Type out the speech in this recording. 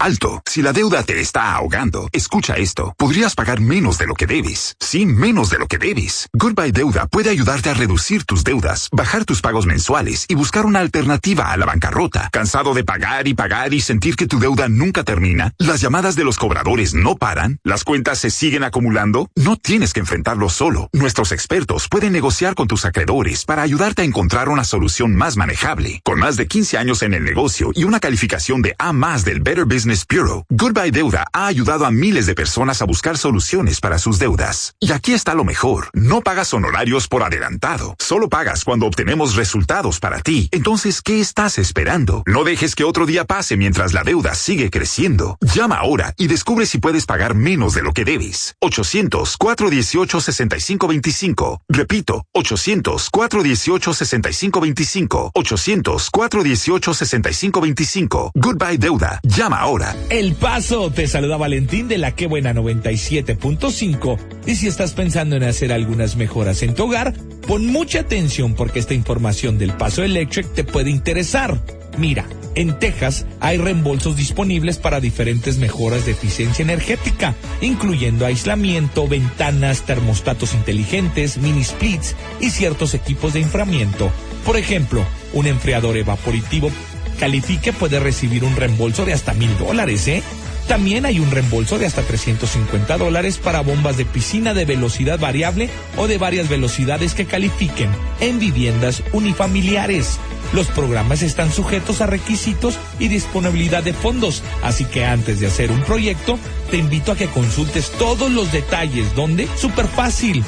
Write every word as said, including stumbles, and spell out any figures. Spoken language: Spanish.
Alto, si la deuda te está ahogando, escucha esto. Podrías pagar menos de lo que debes. Sí, menos de lo que debes. Goodbye Deuda puede ayudarte a reducir tus deudas, bajar tus pagos mensuales y buscar una alternativa a la bancarrota. ¿Cansado de pagar y pagar y sentir que tu deuda nunca termina? ¿Las llamadas de los cobradores no paran? ¿Las cuentas se siguen acumulando? No tienes que enfrentarlo solo. Nuestros expertos pueden negociar con tus acreedores para ayudarte a encontrar una solución más manejable. Con más de quince años en el negocio y una calificación de A más del Better Business Bureau, Goodbye Deuda ha ayudado a miles de personas a buscar soluciones para sus deudas. Y aquí está lo mejor. No pagas honorarios por adelantado. Solo pagas cuando obtenemos resultados para ti. Entonces, ¿qué estás esperando? No dejes que otro día pase mientras la deuda sigue creciendo. Llama ahora y descubre si puedes pagar menos de lo que debes. ochocientos, cuatrocientos dieciocho, sesenta y cinco veinticinco. Repito, ochocientos, cuatrocientos dieciocho, sesenta y cinco veinticinco. ochocientos, cuatrocientos dieciocho, sesenta y cinco veinticinco. Goodbye Deuda. Llama ahora. El Paso, te saluda Valentín de la Qué Buena noventa y siete punto cinco. Y si estás pensando en hacer algunas mejoras en tu hogar, pon mucha atención porque esta información del Paso Electric te puede interesar. Mira, en Texas hay reembolsos disponibles para diferentes mejoras de eficiencia energética, incluyendo aislamiento, ventanas, termostatos inteligentes, mini splits y ciertos equipos de enfriamiento. Por ejemplo, un enfriador evaporativo Califique puede recibir un reembolso de hasta mil dólares, ¿eh? También hay un reembolso de hasta trescientos cincuenta dólares para bombas de piscina de velocidad variable o de varias velocidades que califiquen en viviendas unifamiliares. Los programas están sujetos a requisitos y disponibilidad de fondos, así que antes de hacer un proyecto, te invito a que consultes todos los detalles, donde súper fácil